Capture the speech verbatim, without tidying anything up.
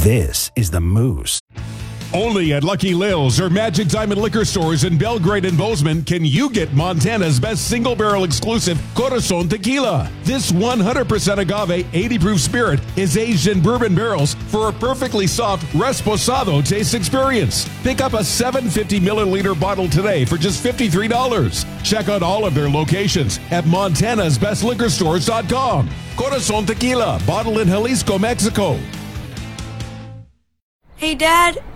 This is the Moose. Only at Lucky Lil's or Magic Diamond Liquor Stores in Belgrade and Bozeman can you get Montana's best single-barrel exclusive Corazon Tequila. This one hundred percent agave, eighty proof spirit is aged in bourbon barrels for a perfectly soft Resposado taste experience. Pick up a seven hundred fifty milliliter bottle today for just fifty-three dollars. Check out all of their locations at montanas best liquor stores dot com. Corazon Tequila, bottled in Jalisco, Mexico. Hey, Dad.